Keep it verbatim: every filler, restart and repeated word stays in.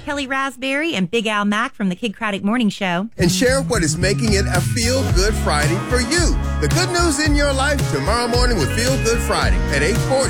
Kelly Raspberry and Big Al Mack from the Kid Craddock Morning Show. And share what is making it a Feel Good Friday for you. The good news in your life tomorrow morning with Feel Good Friday at eight forty.